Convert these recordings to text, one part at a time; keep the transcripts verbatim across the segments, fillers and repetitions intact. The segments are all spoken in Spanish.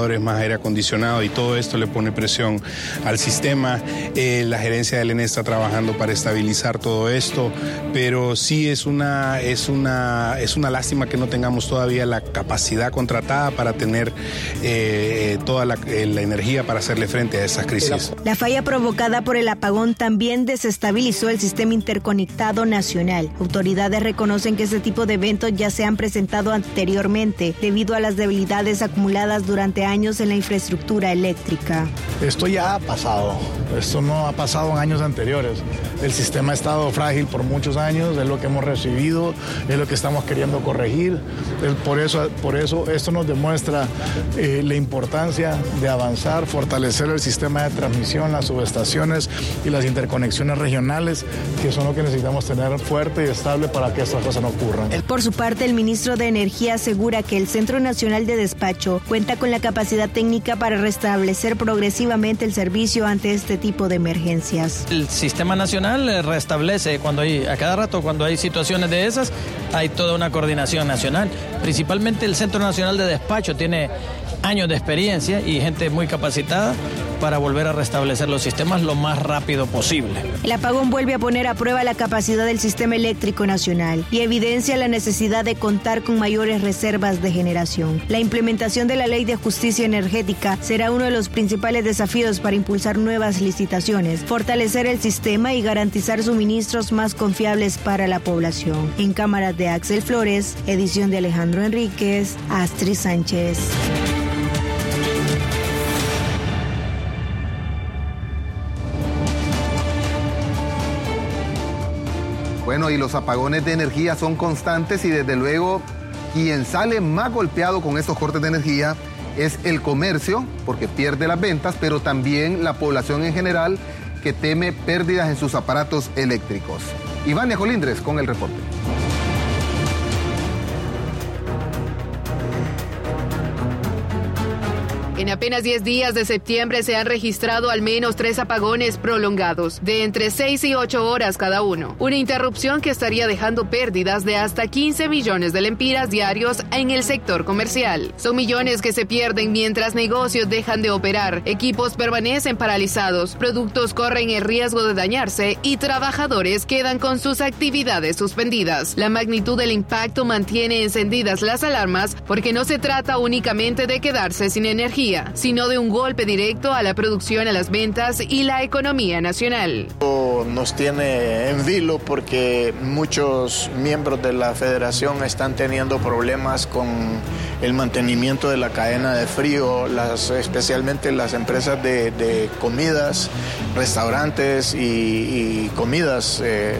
ventiladores, más aire acondicionado, y todo esto le pone presión al sistema. Eh, la gerencia del E N E está trabajando para estabilizar todo esto, pero sí es una, es una, es una lástima que no tengamos todavía la capacidad contratada para tener eh, toda la, eh, la energía para hacerle frente a esas crisis. La falla provocada por el apagón también desestabilizó el sistema interconectado nacional. Autoridades reconocen que este tipo de eventos ya se han presentado anteriormente debido a las debilidades acumuladas durante años en la infraestructura eléctrica. Esto ya ha pasado, esto no ha pasado en años anteriores. El sistema ha estado frágil por muchos años, es lo que hemos recibido, es lo que estamos queriendo corregir. Por eso, por eso esto nos demuestra eh, la importancia de avanzar, fortalecer el sistema de transmisión, las subestaciones y las interconexiones regionales, que son lo que necesitamos tener fuerte y estable para que estas cosas no ocurran. Por su parte, el ministro de Energía asegura que el Centro Nacional de Despacho cuenta con la capacidad técnica para restablecer progresivamente el servicio ante este tipo de emergencias. El sistema nacional restablece cuando hay, a cada rato cuando hay situaciones de esas, hay toda una coordinación nacional. Principalmente el Centro Nacional de Despacho tiene años de experiencia y gente muy capacitada para volver a restablecer los sistemas lo más rápido posible. El apagón vuelve a poner a prueba la capacidad del sistema eléctrico nacional y evidencia la necesidad de contar con mayores reservas de generación. La implementación de la Ley de Justicia Energética será uno de los principales desafíos para impulsar nuevas licitaciones, fortalecer el sistema y garantizar suministros más confiables para la población. En cámaras de Axel Flores, edición de Alejandro Enríquez, Astrid Sánchez. Bueno, y los apagones de energía son constantes y desde luego quien sale más golpeado con estos cortes de energía es el comercio, porque pierde las ventas, pero también la población en general, que teme pérdidas en sus aparatos eléctricos. Ivania Colindres con el reporte. En apenas diez días de septiembre se han registrado al menos tres apagones prolongados, de entre seis y ocho horas cada uno. Una interrupción que estaría dejando pérdidas de hasta quince millones de lempiras diarios en el sector comercial. Son millones que se pierden mientras negocios dejan de operar, equipos permanecen paralizados, productos corren el riesgo de dañarse y trabajadores quedan con sus actividades suspendidas. La magnitud del impacto mantiene encendidas las alarmas porque no se trata únicamente de quedarse sin energía, sino de un golpe directo a la producción, a las ventas y la economía nacional. Nos tiene en vilo porque muchos miembros de la federación están teniendo problemas con el mantenimiento de la cadena de frío, las, especialmente las empresas de, de comidas, restaurantes y, y comidas. Eh,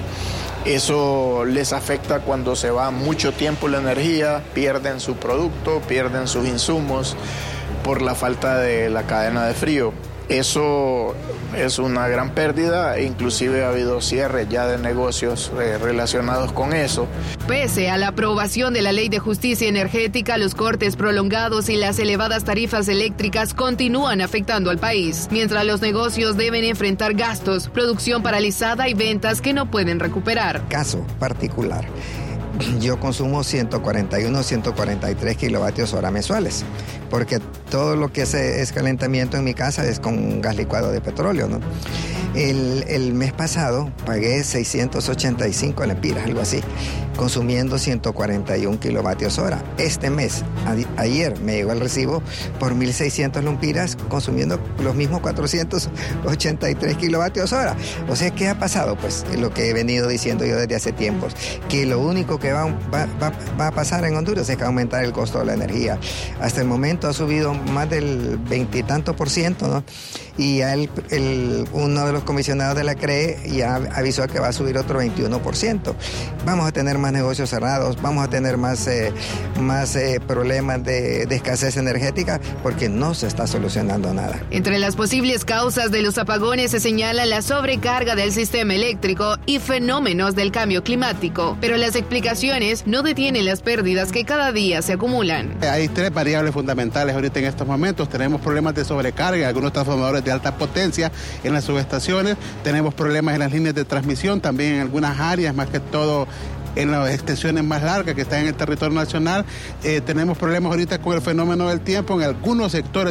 Eso les afecta cuando se va mucho tiempo la energía, pierden su producto, pierden sus insumos por la falta de la cadena de frío. Eso es una gran pérdida e inclusive ha habido cierres ya de negocios eh, relacionados con eso. Pese a la aprobación de la Ley de Justicia Energética, los cortes prolongados y las elevadas tarifas eléctricas continúan afectando al país, mientras los negocios deben enfrentar gastos, producción paralizada y ventas que no pueden recuperar. Caso particular. Yo consumo ciento cuarenta y uno, ciento cuarenta y tres kilovatios hora mensuales, porque todo lo que es, es calentamiento en mi casa es con gas licuado de petróleo, ¿no? El, el mes pasado pagué seiscientos ochenta y cinco lempiras, algo así, consumiendo ciento cuarenta y uno kilovatios hora. Este mes, a, ayer, me llegó el recibo por mil seiscientos lempiras, consumiendo los mismos cuatrocientos ochenta y tres kilovatios hora. O sea, ¿qué ha pasado? Pues lo que he venido diciendo yo desde hace tiempos, que lo único que va, va, va, va a pasar en Honduras es que va a aumentar el costo de la energía. Hasta el momento ha subido más del veintitanto por ciento, ¿no? Y ya el, el, uno de los comisionados de la C R E ya avisó que va a subir otro veintiuno por ciento. Vamos a tener más negocios cerrados, vamos a tener más, eh, más eh, problemas de, de escasez energética porque no se está solucionando nada. Entre las posibles causas de los apagones se señala la sobrecarga del sistema eléctrico y fenómenos del cambio climático, pero las explicaciones no detienen las pérdidas que cada día se acumulan. Hay tres variables fundamentales ahorita en estos momentos. Tenemos problemas de sobrecarga en algunos transformadores de alta potencia en las subestaciones, tenemos problemas en las líneas de transmisión, también en algunas áreas, más que todo en las extensiones más largas que están en el territorio nacional. Eh, tenemos problemas ahorita con el fenómeno del tiempo en algunos sectores